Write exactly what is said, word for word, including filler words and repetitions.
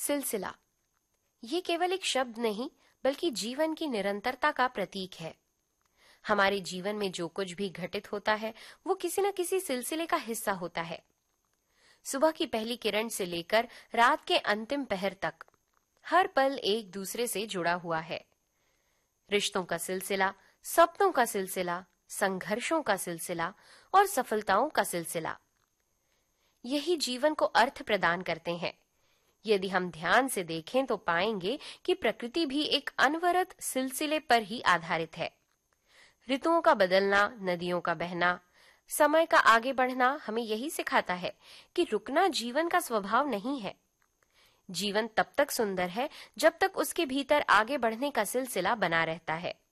सिलसिला ये केवल एक शब्द नहीं बल्कि जीवन की निरंतरता का प्रतीक है। हमारे जीवन में जो कुछ भी घटित होता है वो किसी न किसी सिलसिले का हिस्सा होता है। सुबह की पहली किरण से लेकर रात के अंतिम पहर तक हर पल एक दूसरे से जुड़ा हुआ है। रिश्तों का सिलसिला, सपनों का सिलसिला, संघर्षों का सिलसिला और सफलताओं का सिलसिला, यही जीवन को अर्थ प्रदान करते हैं। यदि हम ध्यान से देखें तो पाएंगे कि प्रकृति भी एक अनवरत सिलसिले पर ही आधारित है। ऋतुओं का बदलना, नदियों का बहना, समय का आगे बढ़ना हमें यही सिखाता है कि रुकना जीवन का स्वभाव नहीं है। जीवन तब तक सुंदर है जब तक उसके भीतर आगे बढ़ने का सिलसिला बना रहता है।